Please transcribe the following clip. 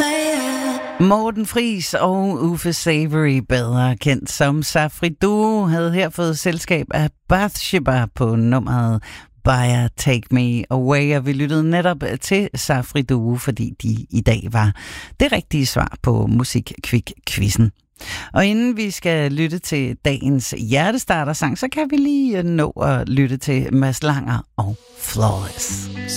Morten Friis og Uffe Savory, bedre kendt som Safri Duo, havde her fået selskab af Bathsheba på nummeret Baya Take Me Away, og vi lyttede netop til Safri Duo, fordi de i dag var det rigtige svar på Musikquiz-quizzen. Og inden vi skal lytte til dagens hjertestarter-sang, så kan vi lige nå at lytte til Mads Langer og Flawless.